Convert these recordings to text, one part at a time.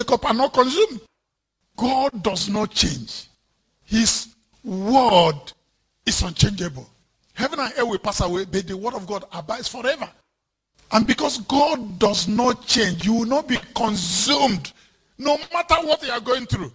up and not consumed. God does not change. His word is unchangeable. Heaven and earth will pass away, but the word of God abides forever. And because God does not change, you will not be consumed no matter what you are going through.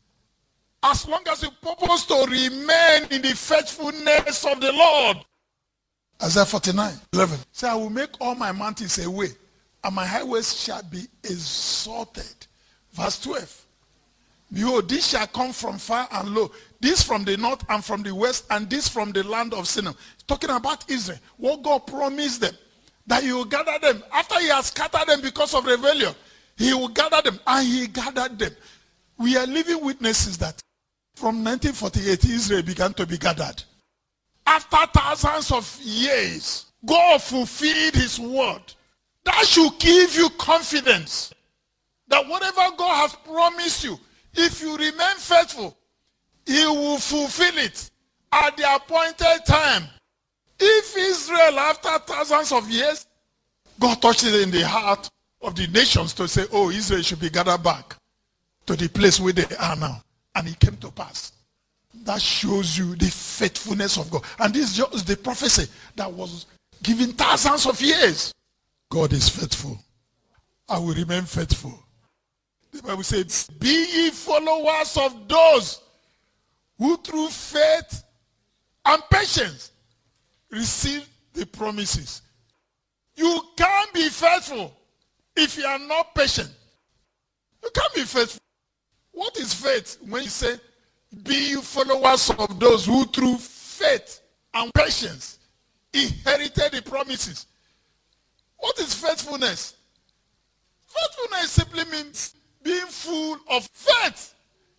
As long as you purpose to remain in the faithfulness of the Lord. Isaiah 49:11. Say, I will make all my mountains a way, and my highways shall be exalted. Verse 12. Behold, this shall come from far and low. This from the north and from the west, and this from the land of Sinim. Talking about Israel. What God promised them. That he will gather them. After he has scattered them because of rebellion, he will gather them. And he gathered them. We are living witnesses that from 1948, Israel began to be gathered. After thousands of years, God fulfilled his word. That should give you confidence that whatever God has promised you, if you remain faithful, he will fulfill it at the appointed time. If Israel, after thousands of years, God touched it in the heart of the nations to say, oh, Israel should be gathered back to the place where they are now. And it came to pass. That shows you the faithfulness of God. And this is just the prophecy that was given thousands of years. God is faithful. I will remain faithful. The Bible says, be ye followers of those who through faith and patience receive the promises. You can't be faithful if you are not patient. You can't be faithful. What is faith? When you say, be you followers of those who through faith and patience inherited the promises. What is faithfulness? Faithfulness simply means being full of faith.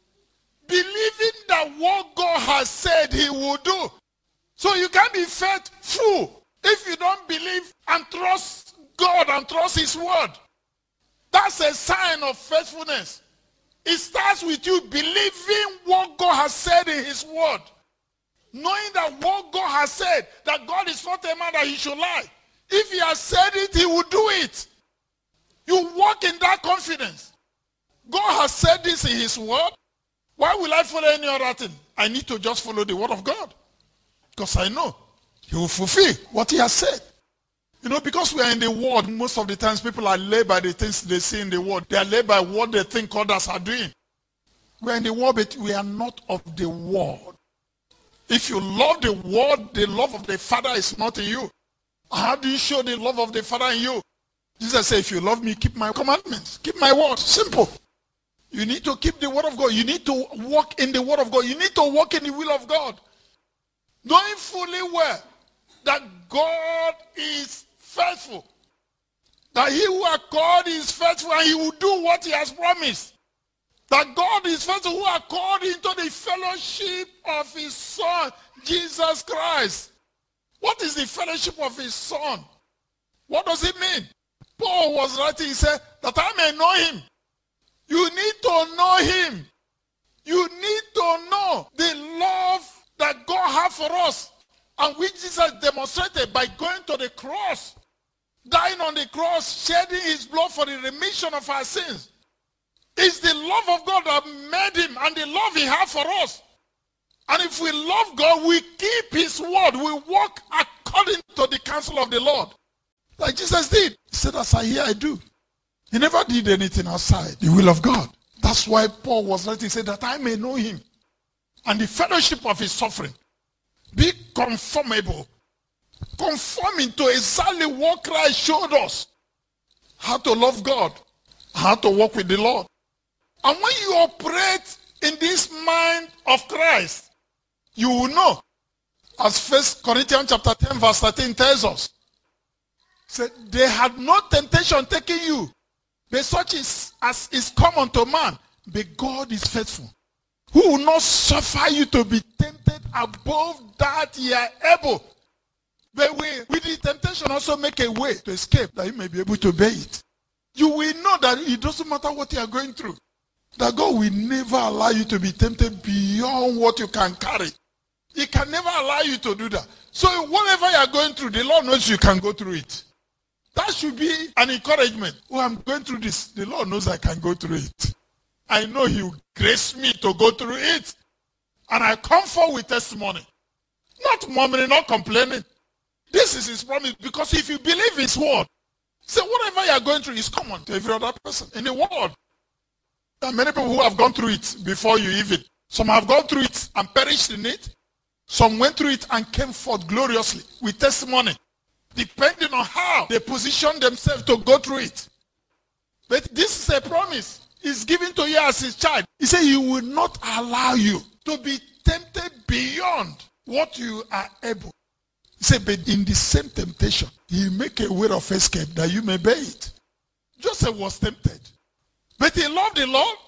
Believing that what God has said he will do. So you can't be faithful if you don't believe and trust God and trust his word. That's a sign of faithfulness. It starts with you believing what God has said in his word. Knowing that what God has said, that God is not a man that he should lie. If he has said it, he will do it. You walk in that confidence. God has said this in his word. Why will I follow any other thing? I need to just follow the word of God. Because I know he will fulfill what he has said. You know, because we are in the world, most of the times people are led by the things they see in the world. They are led by what they think others are doing. We are in the world, but we are not of the world. If you love the world, the love of the Father is not in you. How do you show the love of the Father in you? Jesus said, if you love me, keep my commandments. Keep my word. Simple. You need to keep the word of God. You need to walk in the word of God. You need to walk in the will of God. Knowing fully well that God is faithful. That he who has called is faithful and he will do what he has promised. That God is faithful who are called into the fellowship of his Son, Jesus Christ. What is the fellowship of his Son? What does it mean? Paul was writing, he said, that I may know him. You need to know him. You need to know the love that God has for us and which Jesus demonstrated by going to the cross, dying on the cross, shedding his blood for the remission of our sins. It's the love of God that made him and the love he has for us. And if we love God, we keep his word. We walk according to the counsel of the Lord. Like Jesus did. He said, as I hear, I do. He never did anything outside the will of God. That's why Paul was writing, he said, that I may know him and the fellowship of his suffering. Be conformable. Conforming to exactly what Christ showed us. How to love God. How to walk with the Lord. And when you operate in this mind of Christ, you will know. As 1 Corinthians chapter 10 verse 13 tells us. Said, they had no temptation taking you, but such is as is common to man. But God is faithful, who will not suffer you to be tempted above that ye are able. But with the temptation also make a way to escape, that you may be able to bear it. You will know that it doesn't matter what you are going through. That God will never allow you to be tempted beyond what you can carry. He can never allow you to do that. So whatever you are going through, the Lord knows you can go through it. That should be an encouragement. Oh, I'm going through this. The Lord knows I can go through it. I know he will grace me to go through it. And I come forward with testimony. Not murmuring, not complaining. This is his promise, because if you believe his word, say whatever you are going through is common to every other person in the world. There are many people who have gone through it before you even. Some have gone through it and perished in it. Some went through it and came forth gloriously with testimony, depending on how they position themselves to go through it. But this is a promise. He's given to you as his child. He said he will not allow you to be tempted beyond what you are able. He said, but in the same temptation, he make a way of escape that you may bear it. Joseph was tempted, but he loved the Lord.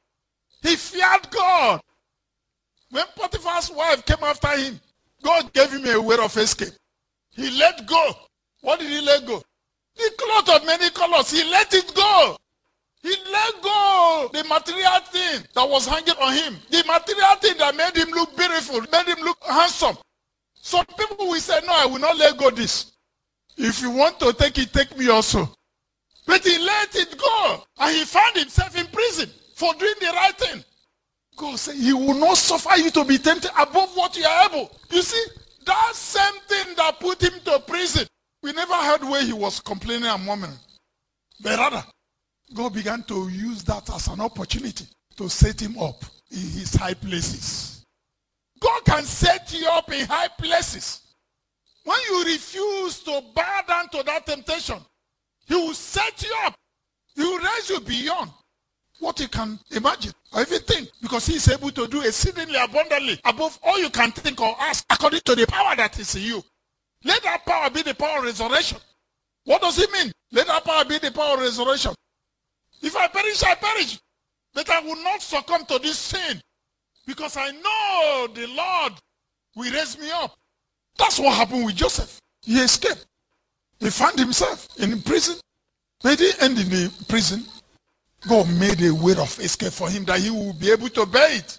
He feared God. When Potiphar's wife came after him, God gave him a way of escape. He let go. What did he let go? The cloth of many colors. He let it go. He let go the material thing that was hanging on him. The material thing that made him look beautiful, made him look handsome. Some people will say, no, I will not let go this. If you want to take it, take me also. But he let it go. And he found himself in prison for doing the right thing. God said he will not suffer you to be tempted above what you are able. You see, that same thing that put him to prison, we never heard where he was complaining and murmuring. But rather, God began to use that as an opportunity to set him up in his high places. God can set you up in high places. When you refuse to bow down to that temptation, he will set you up. He will raise you beyond what you can imagine or even think, because he is able to do exceedingly abundantly above all you can think or ask, according to the power that is in you. Let that power be the power of resurrection. What does it mean? Let that power be the power of resurrection. If I perish, I perish. But I will not succumb to this sin, because I know the Lord will raise me up. That's what happened with Joseph. He escaped. He found himself in prison. But he didn't end in the prison. God made a way of escape for him that he will be able to bear it.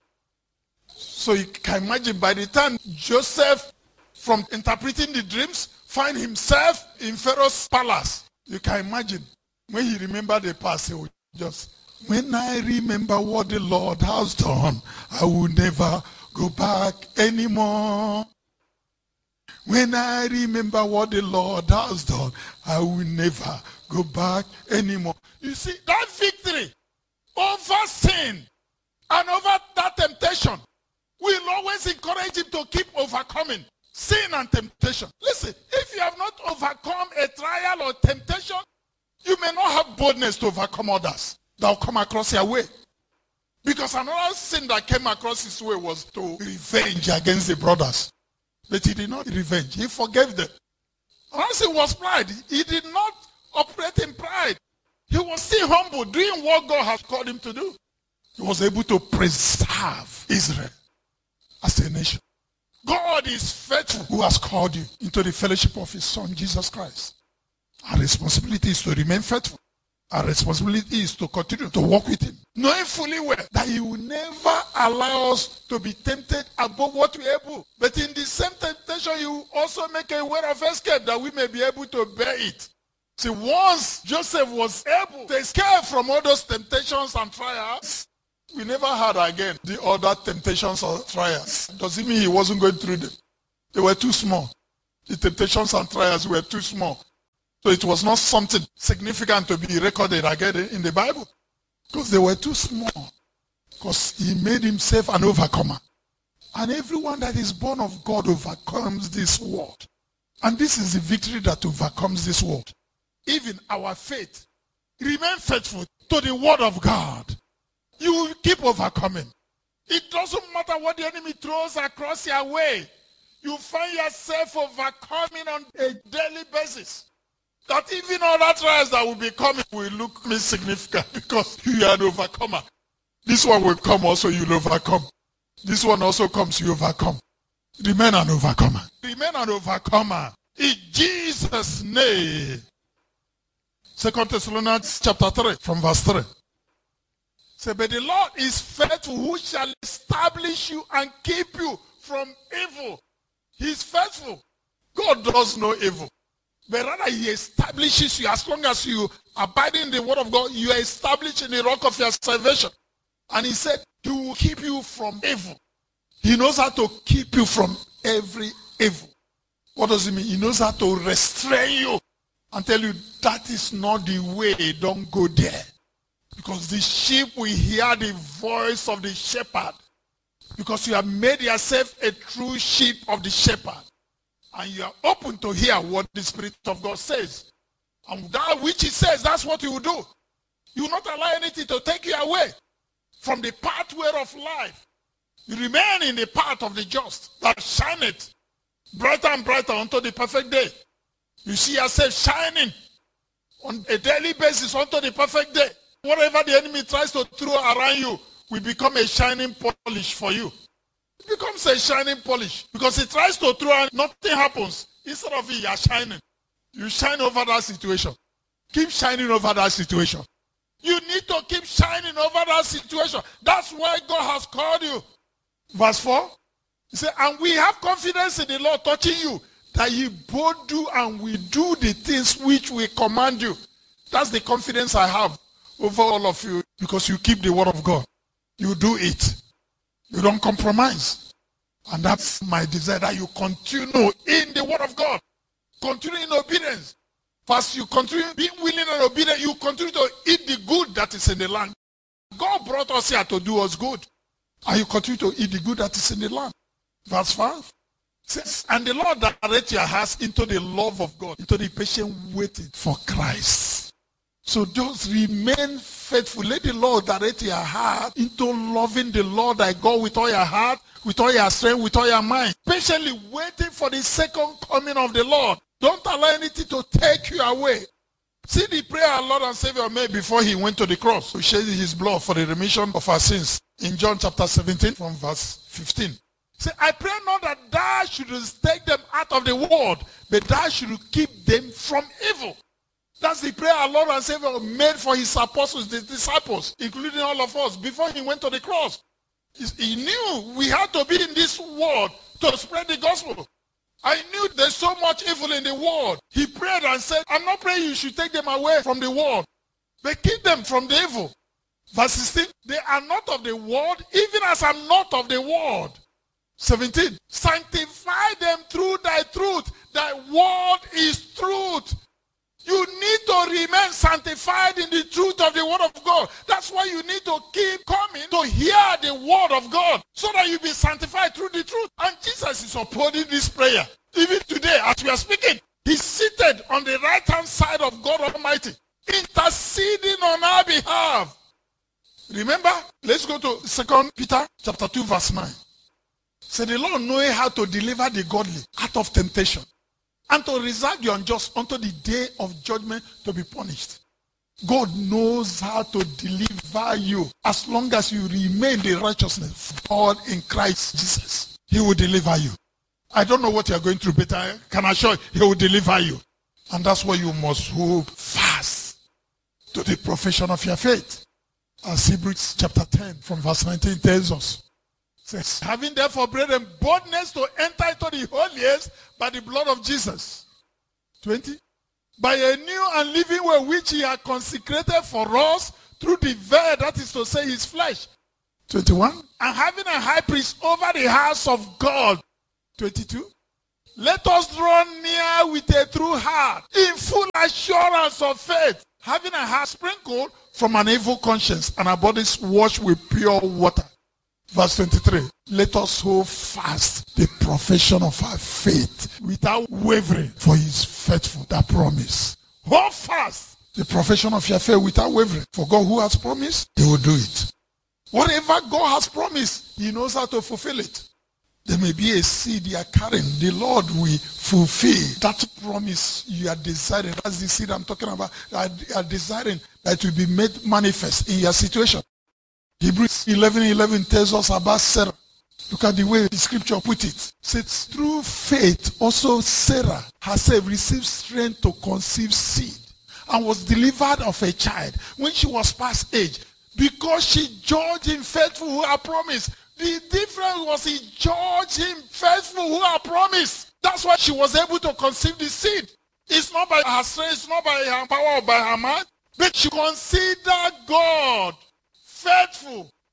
So you can imagine, by the time Joseph, from interpreting the dreams, find himself in Pharaoh's palace, you can imagine when he remembered the past, he would just, when I remember what the Lord has done, I will never go back anymore. When I remember what the Lord has done, I will never go back anymore. You see, that victory over sin and over that temptation will always encourage him to keep overcoming sin and temptation. Listen, if you have not overcome a trial or temptation, you may not have boldness to overcome others that will come across your way. Because another sin that came across his way was to revenge against the brothers. But he did not revenge. He forgave them. Once it was pride, he did not operate in pride. He was still humble, doing what God has called him to do. He was able to preserve Israel as a nation. God is faithful, who has called you into the fellowship of his Son, Jesus Christ. Our responsibility is to remain faithful. Our responsibility is to continue to walk with him, knowing fully well that he will never allow us to be tempted above what we are able. But in the same temptation, he will also make a way of escape that we may be able to bear it. See, once Joseph was able to escape from all those temptations and trials, we never had again the other temptations or trials. Does it mean he wasn't going through them? They were too small. The temptations and trials were too small. So it was not something significant to be recorded again in the Bible, because they were too small. Because he made himself an overcomer. And everyone that is born of God overcomes this world. And this is the victory that overcomes this world. Even our faith. Remain faithful to the word of God. You will keep overcoming. It doesn't matter what the enemy throws across your way. You find yourself overcoming on a daily basis. That even all that trials that will be coming will look insignificant, because you are an overcomer. This one will come also, you'll overcome. This one also comes, you overcome. Remain an overcomer. Remain an overcomer. In Jesus' name. 2 Thessalonians chapter 3 from verse 3. Say, but the Lord is faithful, who shall establish you and keep you from evil. He is faithful. God does no evil. But rather he establishes you. As long as you abide in the word of God, you are established in the rock of your salvation. And he said, he will keep you from evil. He knows how to keep you from every evil. What does it mean? He knows how to restrain you and tell you that is not the way, don't go there. Because the sheep will hear the voice of the shepherd. Because you have made yourself a true sheep of the shepherd. And you are open to hear what the Spirit of God says. And that which he says, that's what you will do. You will not allow anything to take you away from the pathway of life. You remain in the path of the just that shineth brighter and brighter unto the perfect day. You see yourself shining on a daily basis unto the perfect day. Whatever the enemy tries to throw around you will become a shining polish for you. It becomes a shining polish because he tries to throw and nothing happens. Instead of it, you are shining. You shine over that situation. Keep shining over that situation. You need to keep shining over that situation. That's why God has called you. Verse 4. He said, and we have confidence in the Lord touching you, that ye both do and we do the things which we command you. That's the confidence I have over all of you, because you keep the word of God. You do it. You don't compromise. And that's my desire, that you continue in the word of God. Continue in obedience. First, you continue being willing and obedient. You continue to eat the good that is in the land. God brought us here to do us good. And you continue to eat the good that is in the land. Verse 5 says, and the Lord direct your hearts into the love of God, into the patient waiting for Christ. So just remain faithful. Let the Lord direct your heart into loving the Lord thy God with all your heart, with all your strength, with all your mind. Patiently waiting for the second coming of the Lord. Don't allow anything to take you away. See the prayer our Lord and Savior made before he went to the cross to shed his blood for the remission of our sins. In John chapter 17 from verse 15. Say, I pray not that thou shouldest take them out of the world, but thou shouldest keep them from evil. That's the prayer our Lord and Savior made for his apostles, the disciples, including all of us, before he went to the cross. He knew we had to be in this world to spread the gospel. I knew there's so much evil in the world. He prayed and said, I'm not praying you should take them away from the world, but keep them from the evil. Verse 16, they are not of the world, even as I'm not of the world. 17, sanctify them through thy truth. Thy word is truth. You need to remain sanctified in the truth of the word of God. That's why you need to keep coming to hear the word of God, so that you be sanctified through the truth. And Jesus is upholding this prayer. Even today, as we are speaking, he's seated on the right-hand side of God Almighty, interceding on our behalf. Remember, let's go to 2 Peter chapter 2 verse 9. Say, the Lord knowing how to deliver the godly out of temptation, and to reserve the unjust unto the day of judgment to be punished. God knows how to deliver you as long as you remain the righteousness of God in Christ Jesus. He will deliver you. I don't know what you are going through, but I can assure you, he will deliver you. And that's why you must hold fast to the profession of your faith. As Hebrews chapter 10 from verse 19 tells us. Says, having therefore, brethren, boldness to enter into the holiest by the blood of Jesus. 20. By a new and living way which he had consecrated for us through the veil, that is to say, his flesh. 21. And having a high priest over the house of God. 22. Let us draw near with a true heart, in full assurance of faith, having a heart sprinkled from an evil conscience, and our bodies washed with pure water. Verse 23, let us hold fast the profession of our faith without wavering, for he is faithful, that promise. Hold fast the profession of your faith without wavering, for God who has promised, he will do it. Whatever God has promised, he knows how to fulfill it. There may be a seed you are carrying. The Lord will fulfill that promise you are desiring. That's the seed I'm talking about. You are desiring that it will be made manifest in your situation. Hebrews 11:11 tells us about Sarah. Look at the way the scripture put it. It says, through faith also Sarah herself received strength to conceive seed and was delivered of a child when she was past age, because she judged him faithful who had promised. The difference was he judged him faithful who had promised. That's why she was able to conceive the seed. It's not by her strength, it's not by her power or by her mind, but she considered God faithful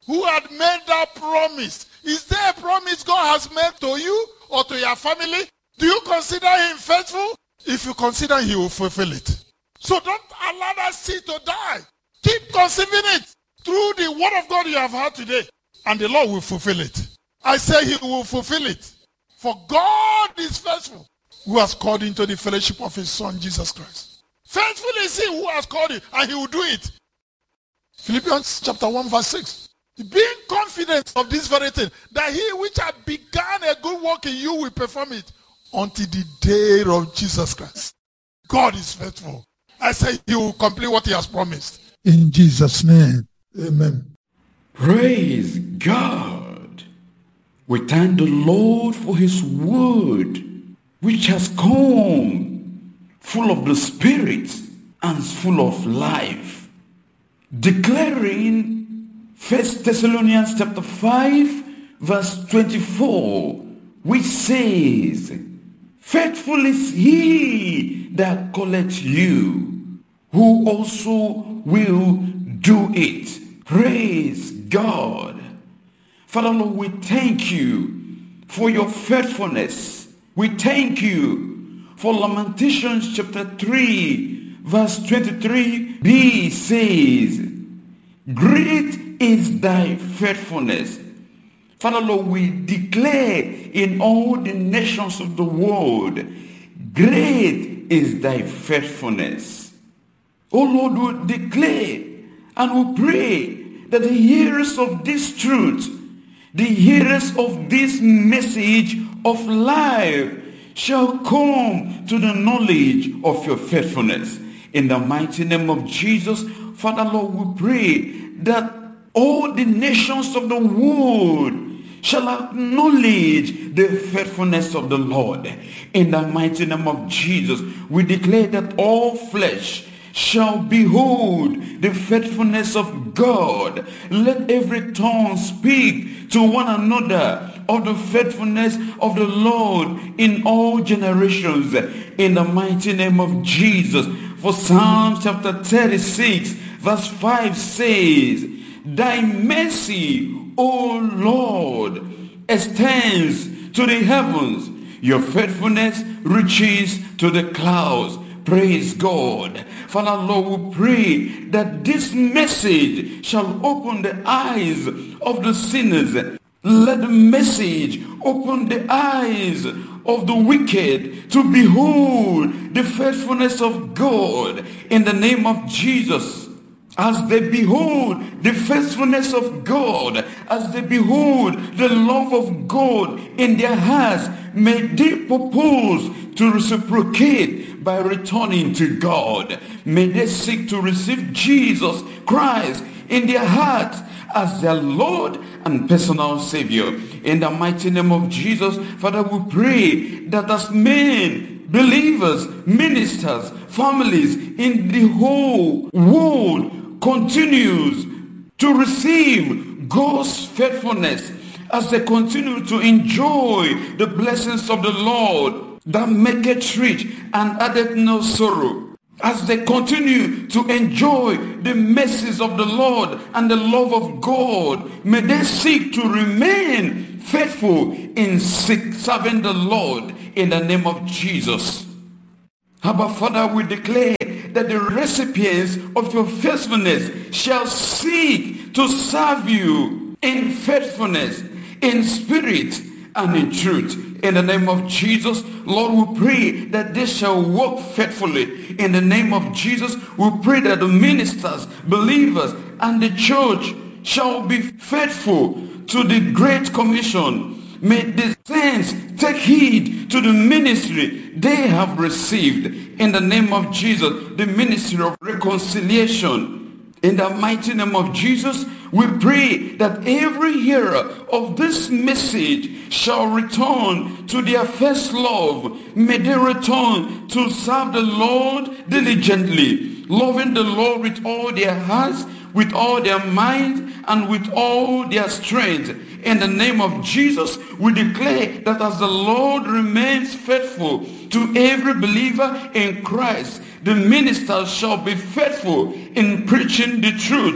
who had made that promise. Is there a promise God has made to you or to your family? Do you consider him faithful? If you consider, he will fulfill it. So don't allow that seed to die. Keep conceiving it through the word of God you have heard today, and the Lord will fulfill it. I say he will fulfill it. For God is faithful, who has called into the fellowship of his Son, Jesus Christ. Faithful is he who has called you, and he will do it. Philippians chapter 1 verse 6. Being confident of this very thing, that he which had begun a good work in you will perform it until the day of Jesus Christ. God is faithful. I say he will complete what he has promised. In Jesus' name, amen. Praise God. We thank the Lord for his word, which has come full of the Spirit and full of life, declaring 1 Thessalonians chapter 5 verse 24, which says, faithful is he that calleth you, who also will do it. Praise God. Father Lord, we thank you for your faithfulness. We thank you for Lamentations chapter 3 verse 23b says, great is thy faithfulness. Father Lord, we declare in all the nations of the world, great is thy faithfulness. Oh Lord, we declare and we pray that the hearers of this truth, the hearers of this message of life shall come to the knowledge of your faithfulness. In the mighty name of Jesus, Father Lord, we pray that all the nations of the world shall acknowledge the faithfulness of the Lord. In the mighty name of Jesus, we declare that all flesh shall behold the faithfulness of God. Let every tongue speak to one another of the faithfulness of the Lord in all generations. In the mighty name of Jesus. For Psalm chapter 36 verse 5 says, thy mercy, O Lord, extends to the heavens. Your faithfulness reaches to the clouds. Praise God. Father Lord, we pray that this message shall open the eyes of the sinners. Let the message open the eyes of the wicked to behold the faithfulness of God in the name of Jesus. As they behold the faithfulness of God, as they behold the love of God in their hearts, may they propose to reciprocate by returning to God. May they seek to receive Jesus Christ in their hearts as their Lord and personal Savior. In the mighty name of Jesus, Father, we pray that as men, believers, ministers, families in the whole world continues to receive God's faithfulness, as they continue to enjoy the blessings of the Lord that maketh rich and addeth no sorrow, as they continue to enjoy the mercies of the Lord and the love of God, may they seek to remain faithful in serving the Lord in the name of Jesus. Abba Father, we declare that the recipients of your faithfulness shall seek to serve you in faithfulness, in spirit, and in truth. In the name of Jesus, Lord, we pray that they shall walk faithfully. In the name of Jesus, we pray that the ministers, believers, and the church shall be faithful to the Great Commission. May the saints take heed to the ministry they have received. In the name of Jesus, the ministry of reconciliation. In the mighty name of Jesus, we pray that every hearer of this message shall return to their first love. May they return to serve the Lord diligently, loving the Lord with all their hearts, with all their mind, and with all their strength. In the name of Jesus, we declare that as the Lord remains faithful to every believer in Christ, the ministers shall be faithful in preaching the truth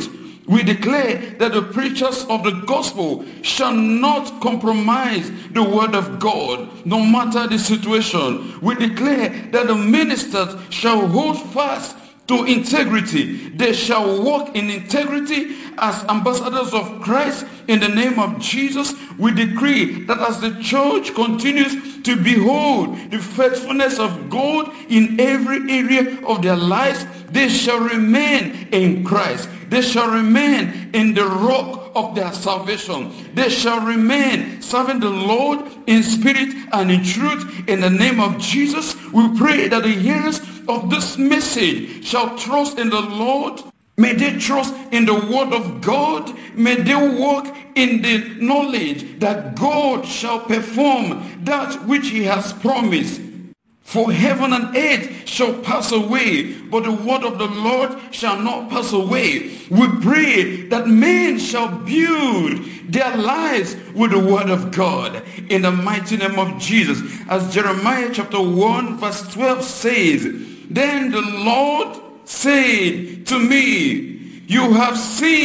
We declare that the preachers of the gospel shall not compromise the word of God, no matter the situation. We declare that the ministers shall hold fast to integrity. They shall walk in integrity as ambassadors of Christ in the name of Jesus. We decree that as the church continues to behold the faithfulness of God in every area of their lives, they shall remain in Christ. They shall remain in the rock of their salvation. They shall remain serving the Lord in spirit and in truth in the name of Jesus. We pray that the hearers of this message shall trust in the Lord. May they trust in the word of God. May they walk in the knowledge that God shall perform that which he has promised. For heaven and earth shall pass away, but the word of the Lord shall not pass away. We pray that men shall build their lives with the word of God in the mighty name of Jesus. As Jeremiah chapter 1 verse 12 says, then the Lord said to me, you have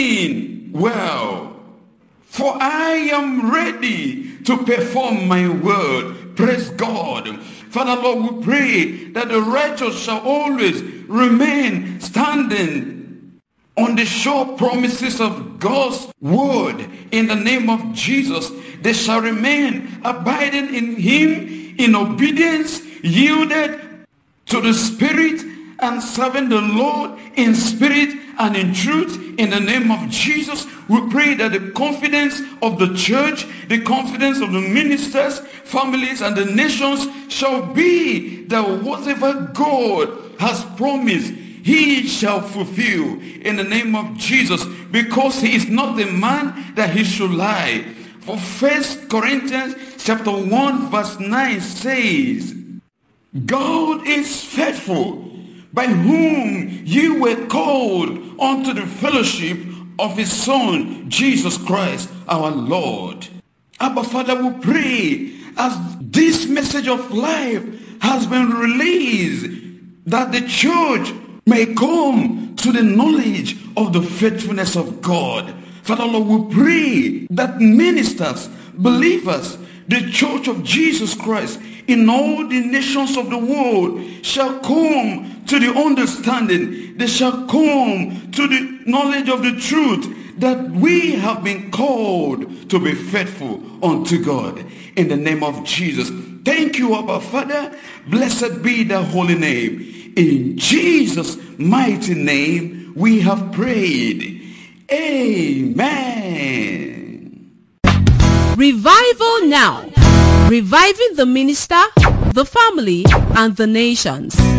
seen well, for I am ready to perform my word. Praise God. Father, Lord, we pray that the righteous shall always remain standing on the sure promises of God's word in the name of Jesus. They shall remain abiding in him in obedience, yielded to the Spirit, and serving the Lord in spirit and in truth in the name of Jesus. We pray that the confidence of the church, the confidence of the ministers, families, and the nations shall be that whatever God has promised, he shall fulfill in the name of Jesus, because he is not the man that he should lie. For 1 Corinthians chapter 1 verse 9 says, God is faithful, by whom you were called unto the fellowship of his Son, Jesus Christ, our Lord. Abba, Father, we pray as this message of life has been released, that the church may come to the knowledge of the faithfulness of God. Father, Lord, we pray that ministers, believers, the church of Jesus Christ in all the nations of the world shall come to the understanding. They shall come to the knowledge of the truth that we have been called to be faithful unto God in the name of Jesus. Thank you, Abba Father. Blessed be the holy name. In Jesus' mighty name we have prayed. Amen. Revival now. Reviving the minister, the family, and the nations.